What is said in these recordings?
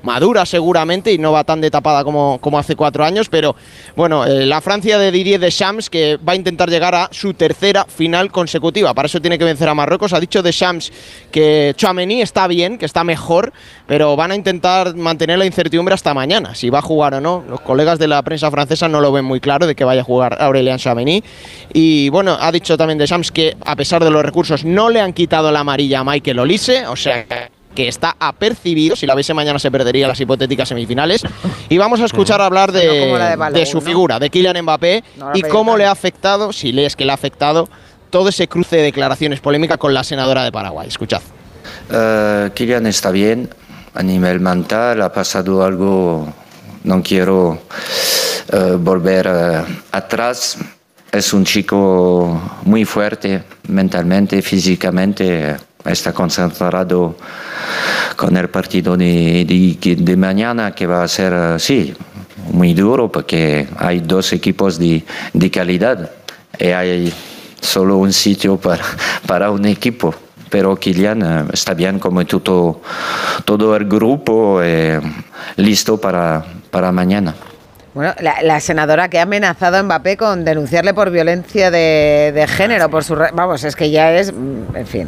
madura seguramente y no va tan de tapada como hace 4 años, pero bueno, la Francia de Didier Deschamps, que va a intentar llegar a su tercera final consecutiva, para eso tiene que vencer a Marruecos. Ha dicho Deschamps que Tchouaméni está bien, que está mejor, pero van a intentar mantener la incertidumbre hasta mañana, si va a jugar o no. Los colegas de la prensa francesa no lo ven muy claro de que vaya a jugar Aurélien Tchouaméni. Y bueno, ha dicho también Deschamps que a pesar de los recursos no le han quitado la amarilla a Michael Olise, o sea que está apercibido. Si la viese mañana se perdería las hipotéticas semifinales. Y vamos a escuchar hablar de su figura, de Kylian Mbappé, y cómo le ha afectado, si lees que le ha afectado, todo ese cruce de declaraciones polémica con la senadora de Paraguay. Escuchad. Kylian está bien a nivel mental, ha pasado algo, no quiero volver atrás. Es un chico muy fuerte mentalmente, físicamente, está concentrado con el partido de mañana, que va a ser, sí, muy duro, porque hay 2 equipos de calidad y hay solo un sitio para un equipo. Pero Kylian está bien como todo el grupo, listo para mañana. Bueno, la senadora que ha amenazado a Mbappé con denunciarle por violencia de género, por su... Vamos, es que ya es... En fin.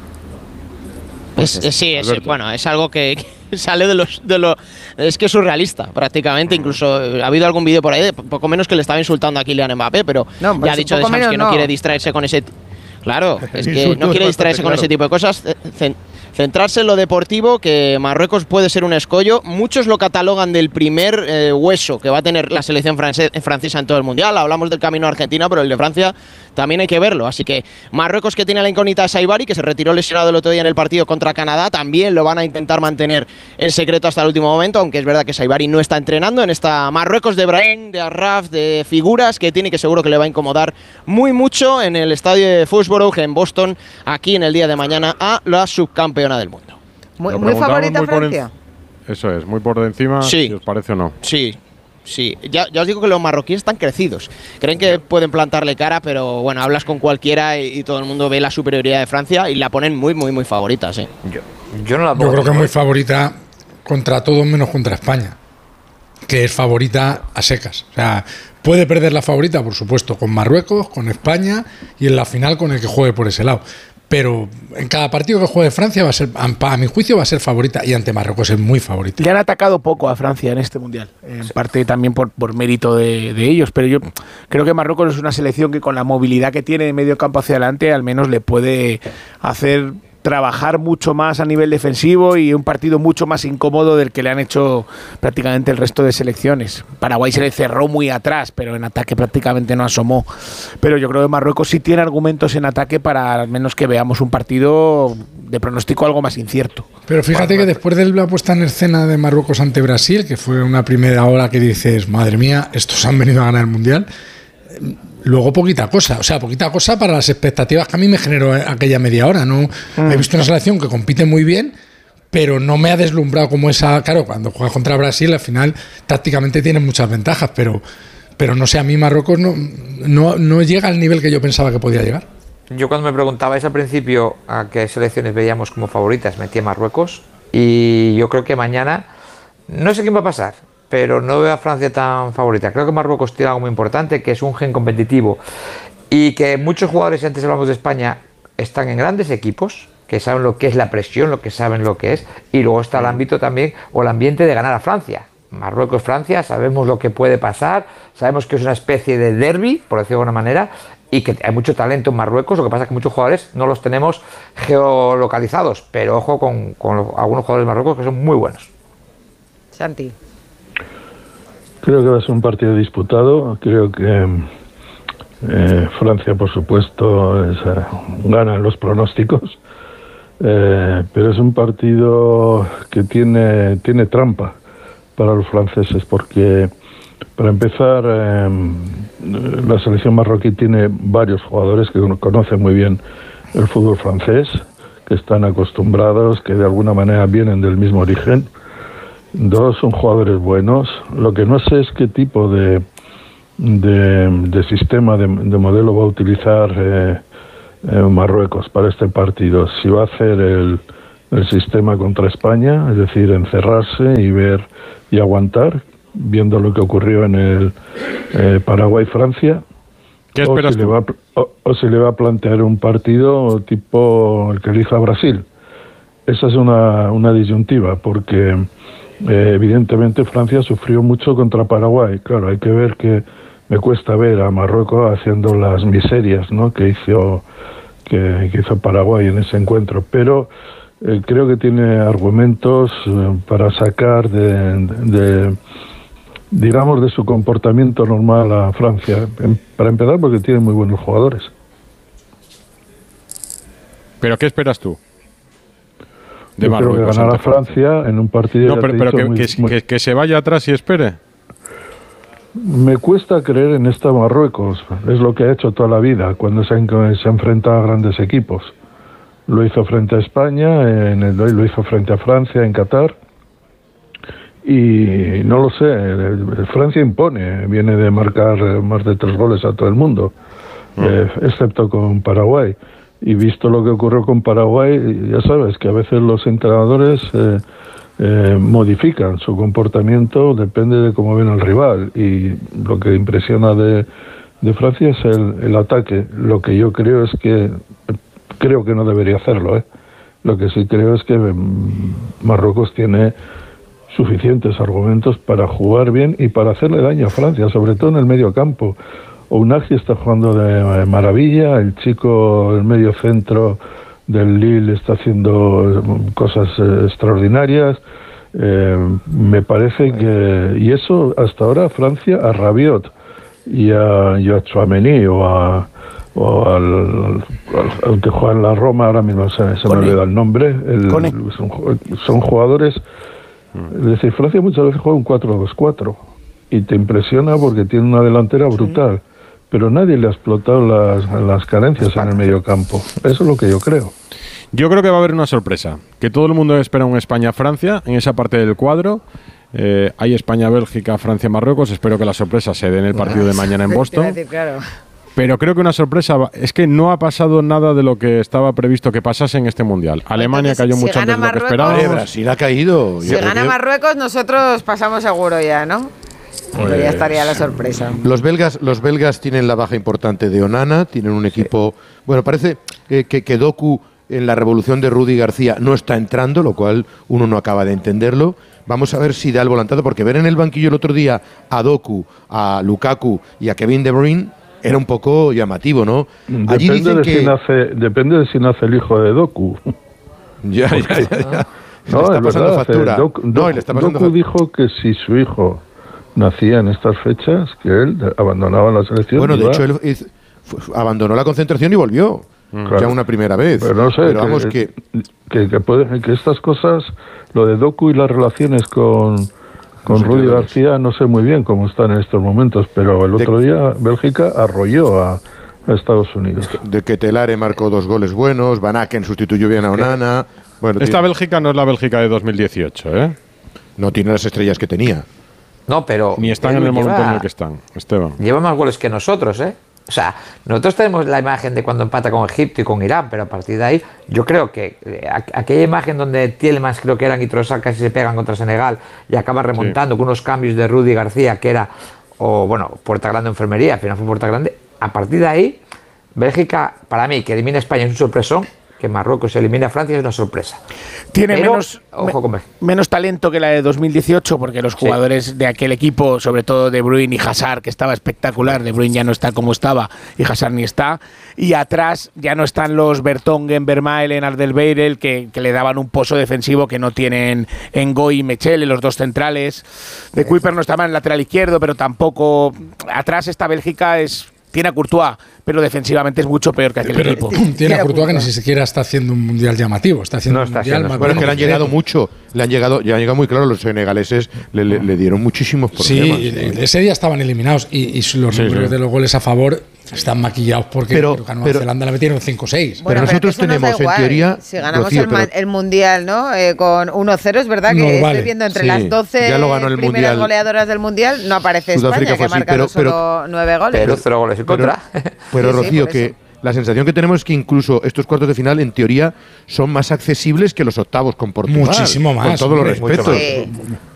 Bueno, es algo que sale de los... Es que es surrealista, prácticamente. Incluso ha habido algún vídeo por ahí de poco menos que le estaba insultando a Kylian Mbappé, pero no, ya ha dicho Deschamps que no quiere distraerse con ese... Claro, es que no quiere distraerse con ese tipo de cosas, centrarse en lo deportivo, que Marruecos puede ser un escollo. Muchos lo catalogan del primer hueso que va a tener la selección francesa en todo el Mundial. Hablamos del camino a Argentina, pero el de Francia también hay que verlo. Así que Marruecos, que tiene la incógnita de Saibari, que se retiró lesionado el otro día en el partido contra Canadá, también lo van a intentar mantener en secreto hasta el último momento, aunque es verdad que Saibari no está entrenando en esta Marruecos de Brahim, de Arraf, de figuras que tiene, que seguro que le va a incomodar mucho en el estadio de Foxborough en Boston, aquí en el día de mañana, a la subcampeona del mundo. Muy favorita Francia. Eso es, muy por encima, sí, si os parece o no. Sí. Ya os digo que los marroquíes están crecidos. Creen que pueden plantarle cara, pero bueno, hablas con cualquiera y todo el mundo ve la superioridad de Francia y la ponen muy favorita, sí. Yo no la Yo creo que es muy favorita contra todos menos contra España, que es favorita a secas. O sea, puede perder la favorita, por supuesto, con Marruecos, con España y en la final con el que juegue por ese lado. Pero en cada partido que juegue Francia va a ser, a mi juicio, va a ser favorita, y ante Marruecos es muy favorita. Le han atacado poco a Francia en este Mundial, en parte también por mérito de ellos, pero yo creo que Marruecos es una selección que con la movilidad que tiene de medio campo hacia adelante al menos le puede hacer trabajar mucho más a nivel defensivo y un partido mucho más incómodo del que le han hecho prácticamente el resto de selecciones. Paraguay se le cerró muy atrás, pero en ataque prácticamente no asomó. Pero yo creo que Marruecos sí tiene argumentos en ataque para al menos que veamos un partido de pronóstico algo más incierto. Pero fíjate que después de la puesta en escena de Marruecos ante Brasil, que fue una primera hora que dices, madre mía, estos han venido a ganar el Mundial, luego poquita cosa para las expectativas que a mí me generó aquella media hora. No he visto una selección que compite muy bien, pero no me ha deslumbrado como esa. Claro, cuando juegas contra Brasil, al final tácticamente tienen muchas ventajas, pero no sé, a mí Marruecos no llega al nivel que yo pensaba que podía llegar. Yo cuando me preguntabais al principio a qué selecciones veíamos como favoritas, metí a Marruecos, y yo creo que mañana, no sé quién va a pasar, pero no veo a Francia tan favorita. Creo que Marruecos tiene algo muy importante, que es un gen competitivo, y que muchos jugadores, antes hablamos de España, están en grandes equipos, que saben lo que es la presión, lo que saben lo que es, y luego está el ámbito también, o el ambiente de ganar a Francia. Marruecos-Francia, sabemos lo que puede pasar, sabemos que es una especie de derbi, por decirlo de alguna manera, y que hay mucho talento en Marruecos. Lo que pasa es que muchos jugadores no los tenemos geolocalizados, pero ojo con algunos jugadores de Marruecos que son muy buenos. Santi. Creo que va a ser un partido disputado. Creo que Francia, por supuesto, gana los pronósticos, pero es un partido que tiene trampa para los franceses, porque para empezar la selección marroquí tiene varios jugadores que conocen muy bien el fútbol francés, que están acostumbrados, que de alguna manera vienen del mismo origen. Dos, son jugadores buenos. Lo que no sé es qué tipo de sistema, de modelo va a utilizar Marruecos para este partido. Si va a hacer el el sistema contra España, es decir, encerrarse y ver y aguantar, viendo lo que ocurrió en el Paraguay-Francia. ¿Qué esperas tú? O se le va a plantear un partido tipo el que elija Brasil. Esa es una disyuntiva, porque evidentemente Francia sufrió mucho contra Paraguay. Claro, hay que ver que me cuesta ver a Marruecos haciendo las miserias, ¿no?, que hizo Paraguay en ese encuentro, pero creo que tiene argumentos para sacar digamos, de su comportamiento normal a Francia. Para empezar, porque tiene muy buenos jugadores. ¿Pero qué esperas tú? Yo creo que ganará Francia en un partido... No, pero que se vaya atrás y espere. Me cuesta creer en esta Marruecos. Es lo que ha hecho toda la vida cuando se enfrenta a grandes equipos. Lo hizo frente a España, lo hizo frente a Francia en Qatar. Y no lo sé, Francia impone, viene de marcar más de 3 goles a todo el mundo, excepto con Paraguay. Y visto lo que ocurrió con Paraguay, ya sabes que a veces los entrenadores modifican su comportamiento, depende de cómo ven al rival. Y lo que impresiona de Francia es el ataque. Lo que yo creo es que, creo que no debería hacerlo, Lo que sí creo es que Marruecos tiene suficientes argumentos para jugar bien y para hacerle daño a Francia, sobre todo en el medio campo. Ounahi está jugando de maravilla, el chico del medio centro del Lille está haciendo cosas extraordinarias. Me parece que, y eso hasta ahora Francia a Rabiot y a Tchouaméni o al que juega en la Roma, ahora mismo se me olvida el nombre, son jugadores. Es decir, Francia muchas veces juega un 4-2-4 y te impresiona porque tiene una delantera brutal, pero nadie le ha explotado las carencias en el medio campo. Eso es lo que yo creo. Yo creo que va a haber una sorpresa, que todo el mundo espera un España-Francia en esa parte del cuadro. Hay España-Bélgica, Francia-Marruecos. Espero que la sorpresa se dé en el partido de mañana en Boston. Pero creo que una sorpresa es que no ha pasado nada de lo que estaba previsto que pasase en este Mundial. Alemania cayó mucho antes de lo que esperábamos. Brasil ha caído. Si gana Marruecos, nosotros pasamos seguro ya, ¿no? Pues ya estaría la sorpresa. Los belgas tienen la baja importante de Onana, tienen un equipo... Bueno, parece que Doku en la revolución de Rudy García no está entrando, lo cual uno no acaba de entenderlo. Vamos a ver si da el volantazo, porque ver en el banquillo el otro día a Doku, a Lukaku y a Kevin De Bruyne era un poco llamativo, ¿no? Allí depende de si nace el hijo de Doku. Ya. No, está pasando factura. Doku dijo que si su hijo nacía en estas fechas, que él abandonaba la selección. Bueno, de hecho, él abandonó la concentración y volvió. Claro. Ya una primera vez. Pero no sé, pero vamos que estas cosas, lo de Doku y las relaciones con Rudy García, no sé muy bien cómo están en estos momentos, pero el otro día Bélgica arrolló a Estados Unidos. De que Telare marcó 2 goles buenos, Van Aken sustituyó bien a Onana. Bueno, esta Bélgica no es la Bélgica de 2018, ¿eh? No tiene las estrellas que tenía. No, pero... Ni están en el momento en el que están, Esteban. Lleva más goles que nosotros, ¿eh? O sea, nosotros tenemos la imagen de cuando empata con Egipto y con Irán, pero a partir de ahí, yo creo que aquella imagen donde Tielemans, creo que eran, y Trossard casi se pegan contra Senegal y acaba remontando con unos cambios de Rudy García, que era, Puerta Grande Enfermería, al final fue Puerta Grande. A partir de ahí, Bélgica, para mí, que elimina a España es un sorpresón, que Marruecos elimina a Francia es una sorpresa. Tiene menos talento que la de 2018, porque los jugadores de aquel equipo, sobre todo De Bruyne y Hazard, que estaba espectacular, De Bruyne ya no está como estaba y Hazard ni está, y atrás ya no están los Vertonghen, Vermaelen, Alderweireld, que le daban un pozo defensivo que no tienen Ngoy y Mechele, los dos centrales. De Kuiper no estaba en el lateral izquierdo, pero tampoco... Atrás esta Bélgica tiene a Courtois, pero defensivamente es mucho peor que aquel equipo. Tiene a Courtois que ni siquiera está haciendo un mundial llamativo. Está haciendo un mundial más bueno, es que le han llegado mucho. Ya han llegado muy claro. Los senegaleses le dieron muchísimos problemas. Sí, ese día estaban eliminados y los números de los goles a favor están maquillados porque a Nueva Zelanda le metieron 5-6. Pero nosotros tenemos, en teoría... Si ganamos el mundial, ¿no? Con 1-0, es verdad que estoy viendo entre las 12 primeras goleadoras del mundial, no aparece España, que marca solo 9 goles. Pero 0 goles en contra. Pero Rocío, que la sensación que tenemos es que incluso estos cuartos de final, en teoría, son más accesibles que los octavos con Portugal. Muchísimo más. Con todos los respetos.